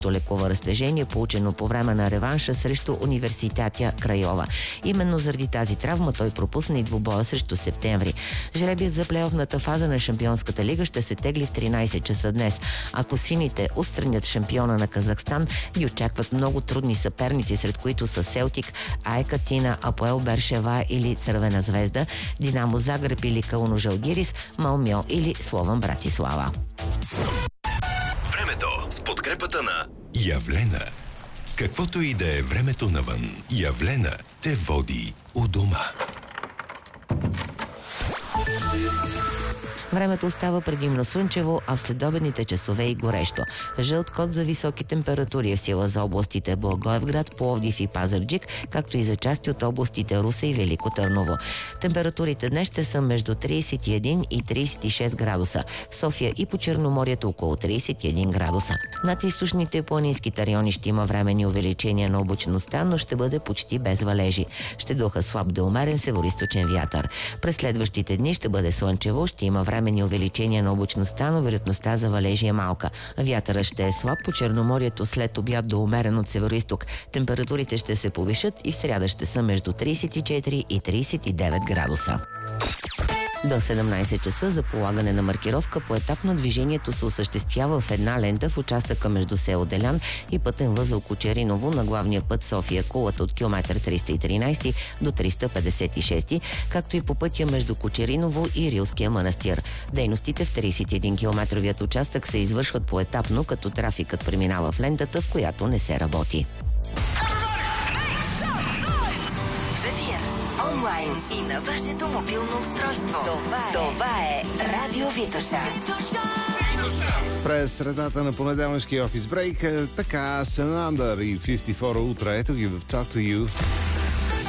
лекува разтежение, получено по време на реванша срещу Университетя Крайова. Именно заради тази травма той пропусна и двубоя срещу Септември. Жребият за плейофната фаза на Шампионската лига ще се тегли в 13 часа днес. Ако сините отстранят шампиона на Казахстан, ги очакват много трудни съперници, сред които са Селтик, АЕК Атина, Апоел Бершева или Цървена звезда, Динамо Загреб или Кауно Жалгирис, Малмьо или Слован Братислава. Времето с подкрепата на Явлена. Каквото и да е времето навън, Явлена те води у дома. Времето остава предимно слънчево, а в следобедните часове и горещо. Жълт код за високи температури е в сила за областите Благоевград, Пловдив и Пазарджик, както и за части от областите Русе и Велико Търново. Температурите днес ще са между 31 и 36 градуса. В София и по Черноморието около 31 градуса. Над източните и планинските райони ще има временни увеличения на облачността, но ще бъде почти без валежи. Ще духа слаб до умерен североизточен вятър. През следващите дни ще бъде слънчево, ще има временни увеличения на облачността, но вероятността за валежи е малка. Вятърът ще е слаб по Черноморието след обяд до умерен от североизток. Температурите ще се повишат и в сряда ще са между 34 и 39 градуса. До 17 часа за полагане на маркировка поетапно движението се осъществява в една лента в участъка между село Делян и пътен възел Кочериново на главния път София-Кулата от километър 313 до 356, както и по пътя между Кочериново и Рилския манастир. Дейностите в 31-километровият участък се извършват поетапно, като трафикът преминава в лентата, в която не се работи. Онлайн и на вашето мобилно устройство. Това е Радио Витоша. През средата на понеделнишки офис брейк, така Senander и 54 Ultra, ето ги в Talk to You.